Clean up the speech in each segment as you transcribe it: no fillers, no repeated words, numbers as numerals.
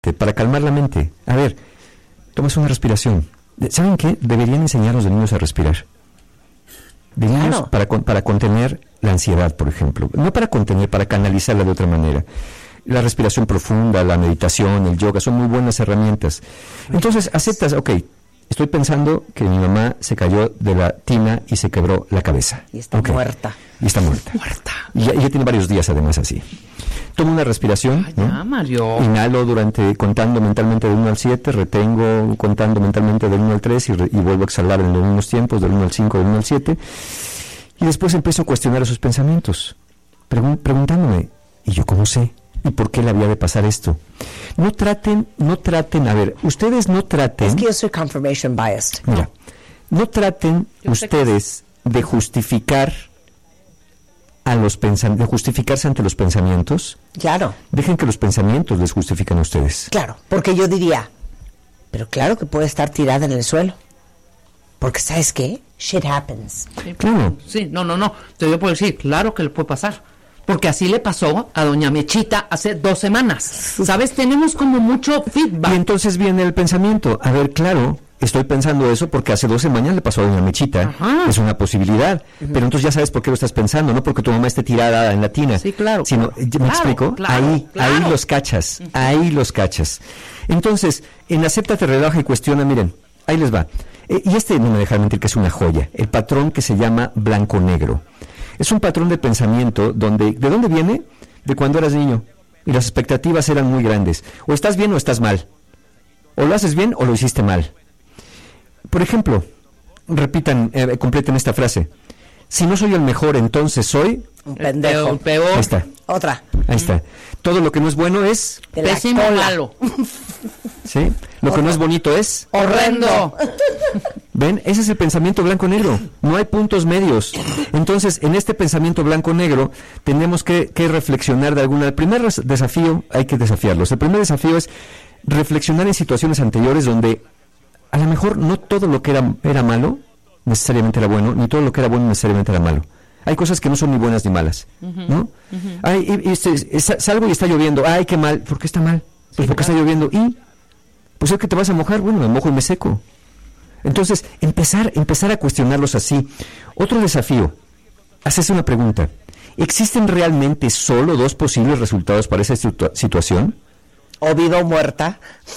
para calmar la mente. A ver, tomas una respiración. ¿Saben qué? Deberían enseñar a los niños a respirar. De niños para contener la ansiedad, por ejemplo. No para contener, para canalizarla de otra manera. La respiración profunda, la meditación, el yoga, son muy buenas herramientas. Entonces, aceptas, estoy pensando que mi mamá se cayó de la tina y se quebró la cabeza. Y está muerta. Y está muerta. Y ya tiene varios días además así. Tomo una respiración, ¿no? Mario. Inhalo contando mentalmente de 1 al 7, retengo contando mentalmente del 1 al 3 y vuelvo a exhalar en los mismos tiempos, del 1 al 5, del 1 al 7. Y después empiezo a cuestionar esos pensamientos, preguntándome, ¿y yo cómo sé? ¿Y por qué le había de pasar esto? No traten, a ver, ustedes no traten... Es que yo soy confirmation biased. Mira, no traten ustedes de justificar de justificarse ante los pensamientos. Claro. Dejen que los pensamientos les justifiquen a ustedes. Claro, porque yo diría, pero claro que puede estar tirada en el suelo. Porque, ¿sabes qué? Shit happens. Sí, claro. Sí, no. Te voy a poder decir, claro que le puede pasar. Porque así le pasó a doña Mechita hace 2 semanas. ¿Sabes? Tenemos como mucho feedback. Y entonces viene el pensamiento. A ver, claro, estoy pensando eso porque hace 2 semanas le pasó a doña Mechita. Ajá. Es una posibilidad. Pero entonces ya sabes por qué lo estás pensando. No porque tu mamá esté tirada en la tina. Sí, claro. Sino, ¿me explico? Ahí los cachas. Ahí los cachas. Entonces, en Acéptate, Relaja y Cuestiona, miren, ahí les va. Y no me dejan mentir que es una joya. El patrón que se llama blanco-negro. Es un patrón de pensamiento donde... ¿De dónde viene? De cuando eras niño. Y las expectativas eran muy grandes. O estás bien o estás mal. O lo haces bien o lo hiciste mal. Por ejemplo, completen esta frase. Si no soy el mejor, entonces soy... Un pendejo. Peor. Ahí está. Otra. Ahí está. Todo lo que no es bueno es... Pésimo, malo. ¿Sí? Lo que no es bonito es... Horrendo. ¿Ven? Ese es el pensamiento blanco-negro. No hay puntos medios. Entonces, en este pensamiento blanco-negro, tenemos que reflexionar de alguna... El primer desafío, hay que desafiarlos. El primer desafío es reflexionar en situaciones anteriores donde a lo mejor no todo lo que era malo necesariamente era bueno, ni todo lo que era bueno necesariamente era malo. Hay cosas que no son ni buenas ni malas, ¿no? Ay, salgo y está lloviendo. Ay, qué mal. ¿Por qué está mal? Pues porque está lloviendo. Y pues es que te vas a mojar. Bueno, me mojo y me seco. Entonces, empezar a cuestionarlos así. Otro desafío, hacerse una pregunta. ¿Existen realmente solo 2 posibles resultados para esa situación? O vida o muerta.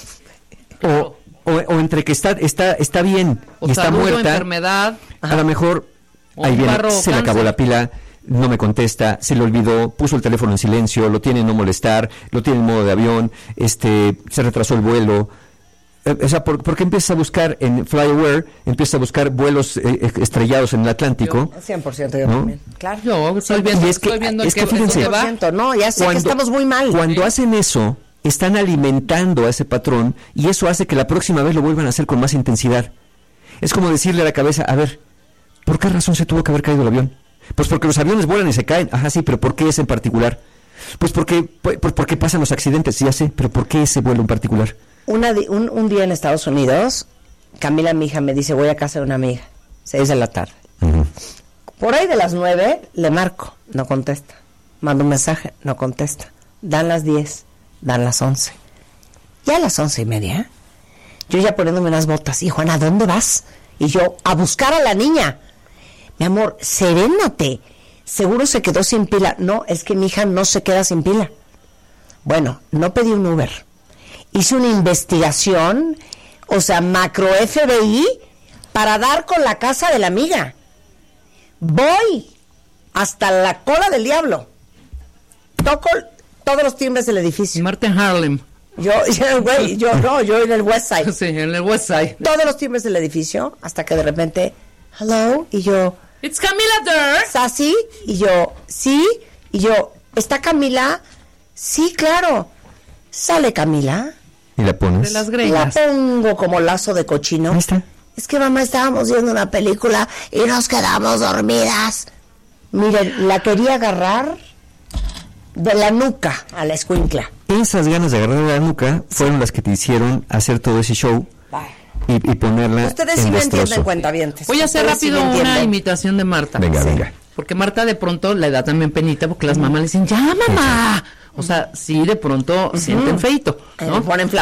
O entre que está bien o y está salud, muerta. O enfermedad. A lo mejor ahí viene, se le acabó la pila, no me contesta, se le olvidó, puso el teléfono en silencio, lo tiene en no molestar, lo tiene en modo de avión, se retrasó el vuelo. O sea, ¿por qué empiezas a buscar en FlyAware, empiezas a buscar vuelos estrellados en el Atlántico? 100% yo ¿no? también. Claro. Yo estoy viendo, es que fíjense, 100%, no, ya sé que estamos muy mal. Cuando hacen eso, están alimentando a ese patrón y eso hace que la próxima vez lo vuelvan a hacer con más intensidad. Es como decirle a la cabeza, a ver, ¿por qué razón se tuvo que haber caído el avión? Pues porque los aviones vuelan y se caen. Ajá, sí, pero ¿por qué ese en particular? Pues porque pasan los accidentes, ya sé, pero ¿por qué ese vuelo en particular? Un día en Estados Unidos, Camila, mi hija, me dice, voy a casa de una amiga, 6 de la tarde. Uh-huh. Por ahí de las 9, le marco, no contesta. Mando un mensaje, no contesta. Dan las 10, dan las 11. Ya a las 11:30, yo ya poniéndome unas botas. Y Juana, ¿a dónde vas? Y yo, a buscar a la niña. Mi amor, serénate. Seguro se quedó sin pila. No, es que mi hija no se queda sin pila. Bueno, no pedí un Uber. Hice una investigación, o sea, macro FBI, para dar con la casa de la amiga. Voy hasta la cola del diablo. Toco todos los timbres del edificio. Marta en Harlem. Yo en el West Side. Sí, en el West Side. Todos los timbres del edificio, hasta que de repente, hello, y yo, It's Camila there. ¿Sassy? Y yo, sí, y yo, ¿está Camila? Sí, claro. Sale Camila. ¿Y la pones? De las greñas. La pongo como lazo de cochino. Ahí está. Es que mamá, estábamos viendo una película y nos quedamos dormidas. Miren, la quería agarrar de la nuca a la escuincla. Esas ganas de agarrar la nuca fueron las que te hicieron hacer todo ese show y ponerla Ustedes en sí me destrozo. entienden, cuentavientes. Voy a hacer Ustedes sí rápido me una entienden. imitación de Marta. Venga. Porque Marta de pronto le da también penita porque las mamás le dicen, ¡ya, mamá! O sea, sí, de pronto sienten feito, ¿no? Ponen